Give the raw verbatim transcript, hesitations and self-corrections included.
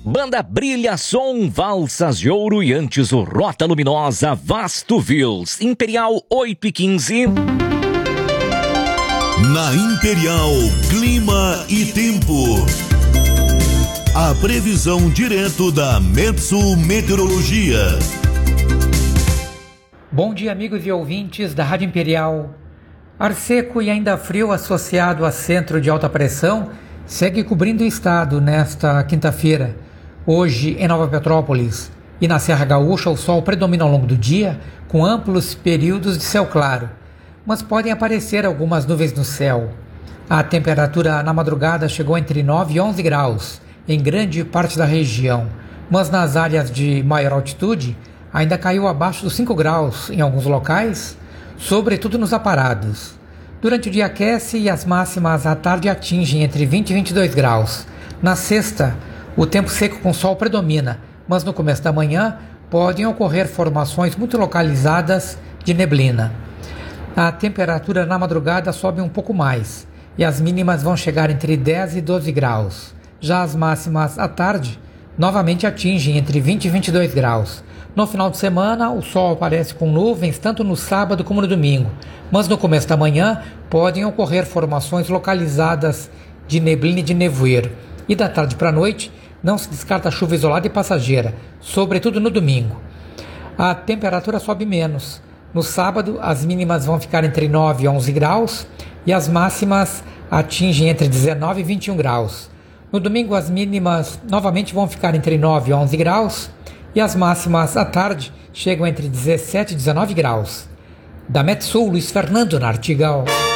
Banda Brilha Som, Valsas de Ouro e antes o Rota Luminosa, Vasto Vils, Imperial oito e quinze. Na Imperial, clima e tempo. A previsão direto da Metsu Meteorologia. Bom dia, amigos e ouvintes da Rádio Imperial. Ar seco e ainda frio associado a centro de alta pressão segue cobrindo o estado nesta quinta-feira. Hoje, em Nova Petrópolis e na Serra Gaúcha, o sol predomina ao longo do dia, com amplos períodos de céu claro, mas podem aparecer algumas nuvens no céu. A temperatura na madrugada chegou entre nove e onze graus em grande parte da região, mas nas áreas de maior altitude ainda caiu abaixo dos cinco graus em alguns locais, sobretudo nos aparados. Durante o dia aquece e as máximas à tarde atingem entre vinte e vinte e dois graus. Na sexta, o tempo seco com sol predomina, mas no começo da manhã podem ocorrer formações muito localizadas de neblina. A temperatura na madrugada sobe um pouco mais e as mínimas vão chegar entre dez e doze graus. Já as máximas à tarde novamente atingem entre vinte e vinte e dois graus. No final de semana, o sol aparece com nuvens tanto no sábado como no domingo, mas no começo da manhã podem ocorrer formações localizadas de neblina e de nevoeiro. E da tarde para a noite não se descarta chuva isolada e passageira, sobretudo no domingo. A temperatura sobe menos. No sábado, as mínimas vão ficar entre nove e onze graus e as máximas atingem entre dezenove e vinte e um graus. No domingo, as mínimas novamente vão ficar entre nove e onze graus e as máximas à tarde chegam entre dezessete e dezenove graus. Da Metsul, Luiz Fernando Nartigal.